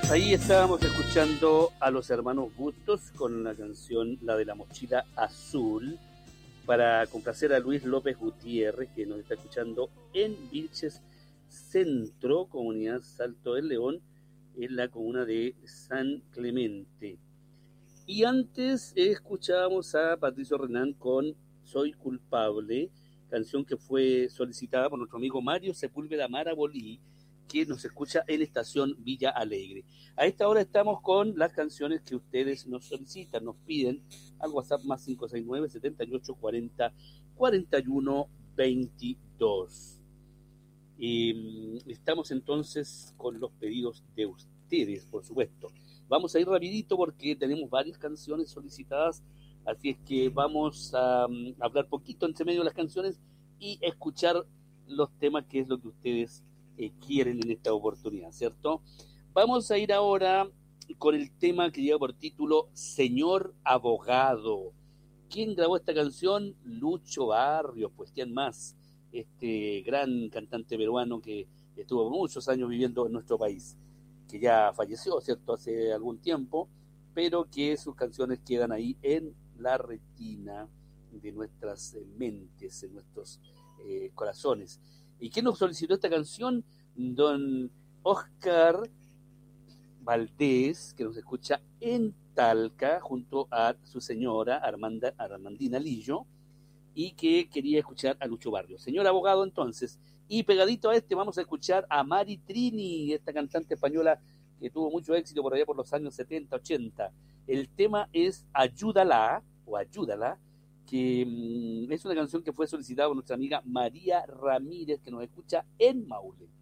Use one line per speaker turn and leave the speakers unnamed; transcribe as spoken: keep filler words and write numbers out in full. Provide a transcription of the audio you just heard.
Ahí estábamos escuchando a los hermanos Bustos con la canción La de la Mochila Azul, para complacer a Luis López Gutiérrez, que nos está escuchando en Vilches Centro, comunidad Salto del León, en la comuna de San Clemente. Y antes escuchábamos a Patricio Renán con Soy Culpable, canción que fue solicitada por nuestro amigo Mario Sepúlveda Marabolí, que nos escucha en Estación Villa Alegre. A esta hora estamos con las canciones que ustedes nos solicitan, nos piden al WhatsApp más cinco seis nueve, setenta y ocho, cuarenta, cuarenta y uno, veintidós. Eh, estamos entonces con los pedidos de ustedes, por supuesto. Vamos a ir rapidito porque tenemos varias canciones solicitadas, así es que vamos a um, hablar poquito entre medio de las canciones y escuchar los temas, que es lo que ustedes eh, quieren en esta oportunidad, ¿cierto? Vamos a ir ahora con el tema que lleva por título Señor Abogado. ¿Quién grabó esta canción? Lucho Barrios, pues ¿quién más? Este gran cantante peruano que estuvo muchos años viviendo en nuestro país, que ya falleció, ¿cierto?, hace algún tiempo, pero que sus canciones quedan ahí en la retina de nuestras mentes, en nuestros eh, corazones. ¿Y quién nos solicitó esta canción? Don Oscar Valdés, que nos escucha en Talca, junto a su señora Armanda, Armandina Lillo, y que quería escuchar a Lucho Barrios. Señor abogado, entonces. Y pegadito a este vamos a escuchar a Mari Trini, esta cantante española que tuvo mucho éxito por allá por los años setenta, ochenta. El tema es Ayúdala, o Ayúdala, que mmm, es una canción que fue solicitada por nuestra amiga María Ramírez, que nos escucha en Maule.